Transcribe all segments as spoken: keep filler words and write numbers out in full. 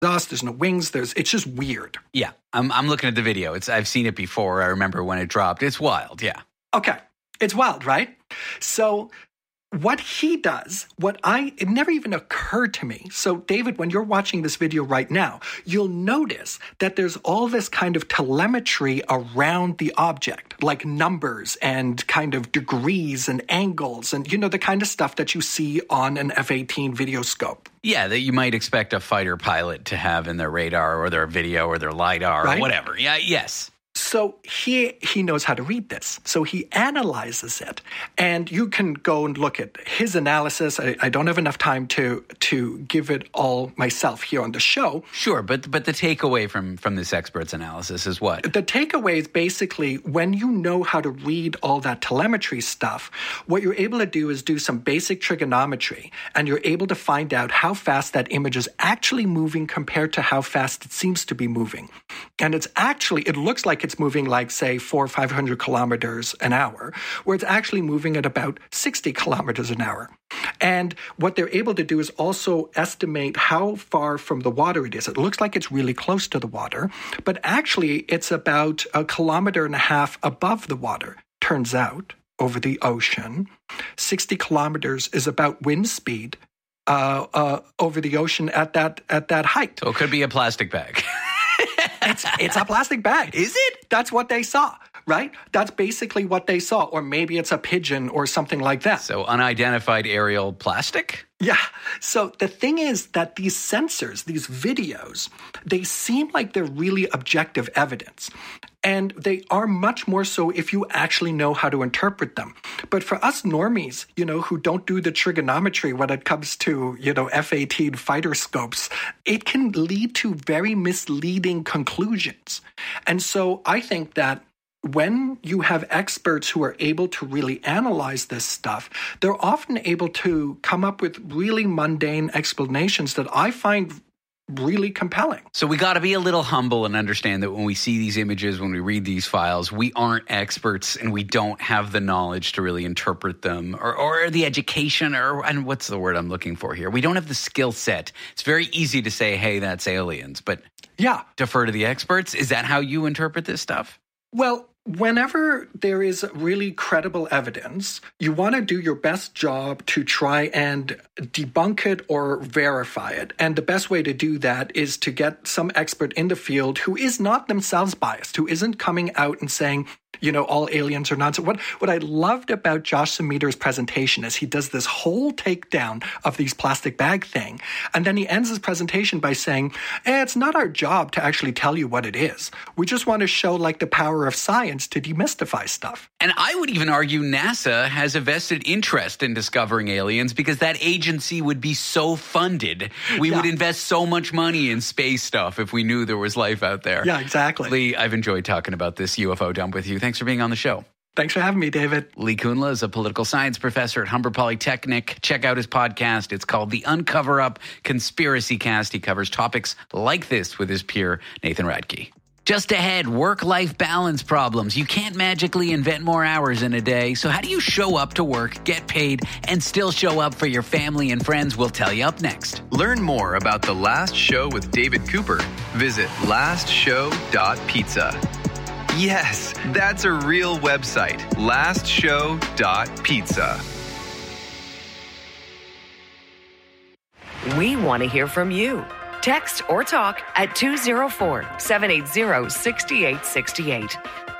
exhaust, there's no wings, there's it's just weird. Yeah, I'm I'm looking at the video. It's I've seen it before. I remember when it dropped. It's wild, yeah. Okay, it's wild, right? So what he does, what I, it never even occurred to me. So David, when you're watching this video right now, you'll notice that there's all this kind of telemetry around the object, like numbers and kind of degrees and angles and, you know, the kind of stuff that you see on an F eighteen video scope. Yeah, that you might expect a fighter pilot to have in their radar or their video or their LiDAR Right? or whatever. Yeah, yes. So he he knows how to read this. So he analyzes it. And you can go and look at his analysis. I, I don't have enough time to to give it all myself here on the show. Sure, but but the takeaway from, from this expert's analysis is what? The takeaway is basically when you know how to read all that telemetry stuff, what you're able to do is do some basic trigonometry, and you're able to find out how fast that image is actually moving compared to how fast it seems to be moving. And it's actually, it looks like it's moving like, say, four or five hundred kilometers an hour, where it's actually moving at about sixty kilometers an hour. And what they're able to do is also estimate how far from the water it is. It looks like it's really close to the water, but actually it's about a kilometer and a half above the water. Turns out, over the ocean, sixty kilometers is about wind speed uh, uh, over the ocean at that at that height. So it could be a plastic bag. It's it's a plastic bag. Is it? That's what they saw, right? That's basically what they saw. Or maybe it's a pigeon or something like that. So unidentified aerial plastic? Yeah. So the thing is that these sensors, these videos, they seem like they're really objective evidence. And they are much more so if you actually know how to interpret them. But for us normies, you know, who don't do the trigonometry when it comes to, you know, F eighteen fighter scopes, it can lead to very misleading conclusions. And so I think that when you have experts who are able to really analyze this stuff, they're often able to come up with really mundane explanations that I find really compelling. So we got to be a little humble and understand that when we see these images, when we read these files, we aren't experts and we don't have the knowledge to really interpret them or, or the education or, and what's the word I'm looking for here? We don't have the skill set. It's very easy to say, hey, that's aliens, but yeah, defer to the experts. Is that how you interpret this stuff? Well, whenever there is really credible evidence, you want to do your best job to try and debunk it or verify it. And the best way to do that is to get some expert in the field who is not themselves biased, who isn't coming out and saying, you know, all aliens are nonsense. What what I loved about Josh Smeater's presentation is he does this whole takedown of these plastic bag thing. And then he ends his presentation by saying, eh, it's not our job to actually tell you what it is. We just want to show like the power of science to demystify stuff. And I would even argue NASA has a vested interest in discovering aliens because that agency would be so funded. We yeah. would invest so much money in space stuff if we knew there was life out there. Yeah, exactly. Lee, I've enjoyed talking about this U F O dump with you. Thanks for being on the show. Thanks for having me, David. Lee Kunla is a political science professor at Humber Polytechnic. Check out his podcast. It's called The Uncover Up Conspiracy Cast. He covers topics like this with his peer, Nathan Radke. Just ahead, work-life balance problems. You can't magically invent more hours in a day. So how do you show up to work, get paid, and still show up for your family and friends? We'll tell you up next. Learn more about The Last Show with David Cooper. Visit last show dot pizza. Yes, that's a real website. last show dot pizza. We want to hear from you. Text or talk at two oh four, seven eight zero, six eight six eight.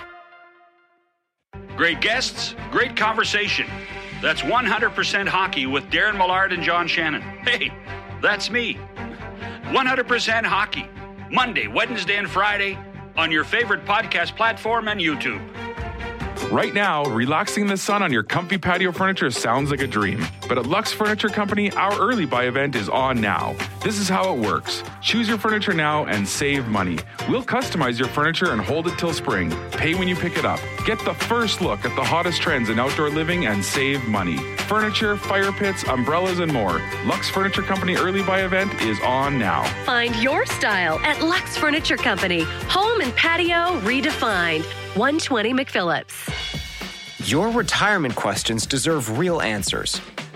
Great guests, great conversation. That's one hundred percent Hockey with Darren Millard and John Shannon. Hey, that's me. one hundred percent Hockey. Monday, Wednesday, and Friday on your favorite podcast platform and YouTube. Right now, relaxing in the sun on your comfy patio furniture sounds like a dream. But at Lux Furniture Company, our early buy event is on now. This is how it works. Choose your furniture now and save money. We'll customize your furniture and hold it till spring. Pay when you pick it up. Get the first look at the hottest trends in outdoor living and save money. Furniture, fire pits, umbrellas, and more. Lux Furniture Company early buy event is on now. Find your style at Lux Furniture Company. Home and patio redefined. one twenty McPhillips. Your retirement questions deserve real answers.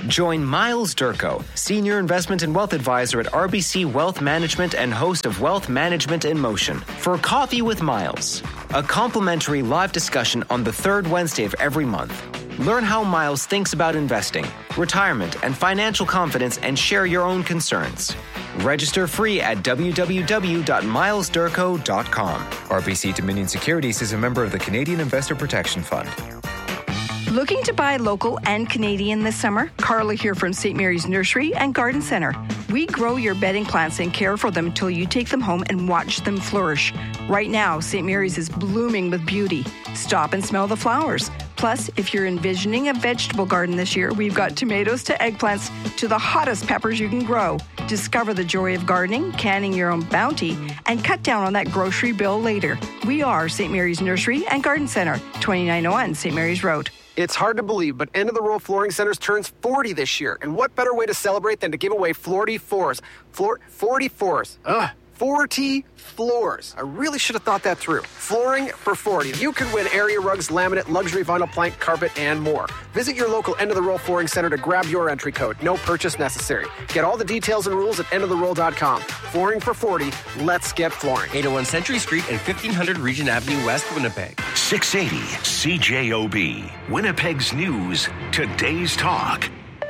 Join Miles Durko, Senior Investment and Wealth Advisor at R B C Wealth Management and host of Wealth Management in Motion, for Coffee with Miles, a complimentary live discussion on the third Wednesday of every month. Learn how Miles thinks about investing, retirement, and financial confidence, and share your own concerns. Register free at w w w dot miles durko dot com. R B C Dominion Securities is a member of the Canadian Investor Protection Fund. Looking to buy local and Canadian this summer? Carla here from Saint Mary's Nursery and Garden Centre. We grow your bedding plants and care for them until you take them home and watch them flourish. Right now, Saint Mary's is blooming with beauty. Stop and smell the flowers. Plus, if you're envisioning a vegetable garden this year, we've got tomatoes to eggplants to the hottest peppers you can grow. Discover the joy of gardening, canning your own bounty, and cut down on that grocery bill later. We are Saint Mary's Nursery and Garden Centre, twenty-nine oh one Saint Mary's Road. It's hard to believe, but End of the Row Flooring Centers turns forty this year. And what better way to celebrate than to give away forty-fours? Floor, forty-fours. Ugh. forty floors. I really should have thought that through. Flooring for forty. You can win area rugs, laminate, luxury vinyl plank, carpet, and more. Visit your local End of the Row Flooring Center to grab your entry code. No purchase necessary. Get all the details and rules at end of the row dot com. Flooring for forty. Let's get flooring. eight oh one Century Street and fifteen hundred Regent Avenue West, Winnipeg. six eighty C J O B. Winnipeg's News. Today's Talk.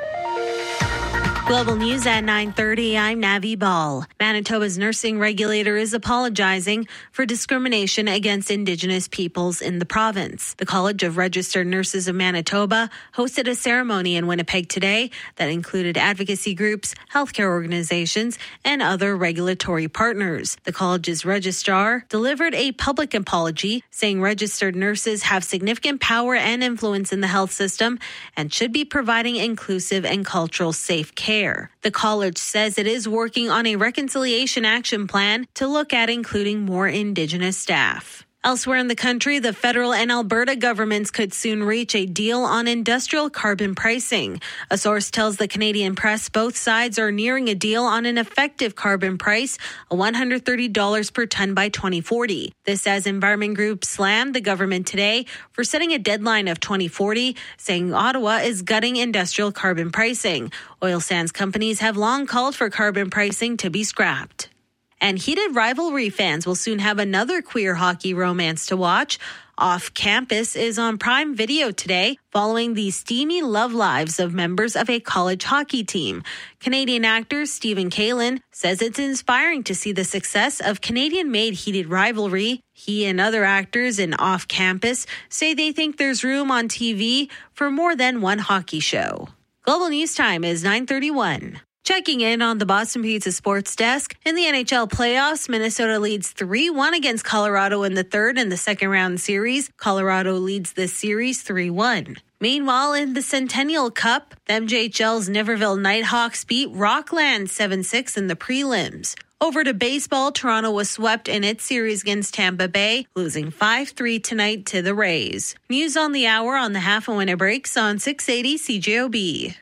Global News at nine thirty, I'm Navi Ball. Manitoba's nursing regulator is apologizing for discrimination against Indigenous peoples in the province. The College of Registered Nurses of Manitoba hosted a ceremony in Winnipeg today that included advocacy groups, healthcare organizations, and other regulatory partners. The college's registrar delivered a public apology, saying registered nurses have significant power and influence in the health system and should be providing inclusive and cultural safe care. The college says it is working on a reconciliation action plan to look at including more Indigenous staff. Elsewhere in the country, the federal and Alberta governments could soon reach a deal on industrial carbon pricing. A source tells the Canadian press both sides are nearing a deal on an effective carbon price of one hundred thirty dollars per ton by twenty forty. This as environment groups slammed the government today for setting a deadline of twenty forty, saying Ottawa is gutting industrial carbon pricing. Oil sands companies have long called for carbon pricing to be scrapped. And heated rivalry fans will soon have another queer hockey romance to watch. Off Campus is on Prime Video today, following the steamy love lives of members of a college hockey team. Canadian actor Stephen Kalin says it's inspiring to see the success of Canadian-made heated rivalry. He and other actors in Off Campus say they think there's room on T V for more than one hockey show. Global News Time is nine thirty-one. Checking in on the Boston Pizza Sports Desk. In the N H L playoffs, Minnesota leads three one against Colorado in the third and the second round series. Colorado leads the series three one. Meanwhile, in the Centennial Cup, the M J H L's Niverville Nighthawks beat Rockland seven six in the prelims. Over to baseball, Toronto was swept in its series against Tampa Bay, losing five three tonight to the Rays. News on the hour on the half and winter breaks on six eighty C J O B.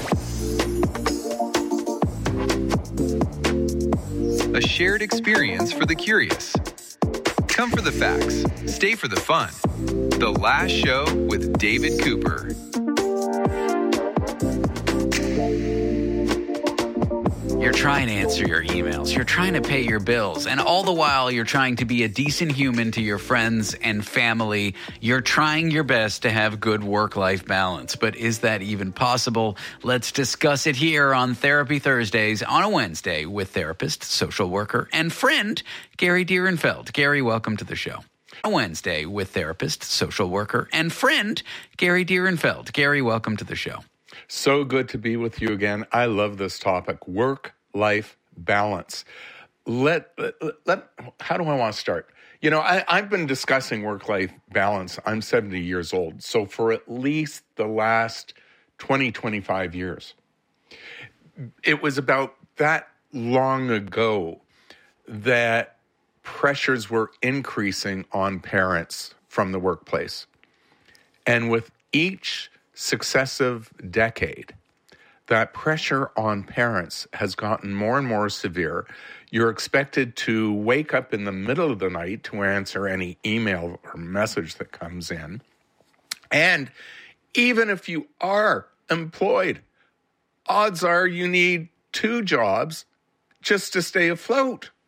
A shared experience for the curious. Come for the facts, stay for the fun. The Last Show with David Cooper. You're trying to answer your emails. You're trying to pay your bills. And all the while, you're trying to be a decent human to your friends and family. You're trying your best to have good work-life balance. But is that even possible? Let's discuss it here on Therapy Thursdays on a Wednesday with therapist, social worker, and friend Gary Dierenfeld. Gary, welcome to the show. On a Wednesday with therapist, social worker, and friend Gary Dierenfeld. Gary, welcome to the show. So good to be with you again. I love this topic, work-life balance. Let, let, let how do I want to start? You know, I, I've been discussing work-life balance. I'm seventy years old. So for at least the last twenty, twenty-five years, it was about that long ago that pressures were increasing on parents from the workplace. And with each successive decade, that pressure on parents has gotten more and more severe. You're expected to wake up in the middle of the night to answer any email or message that comes in. And even if you are employed, odds are you need two jobs just to stay afloat.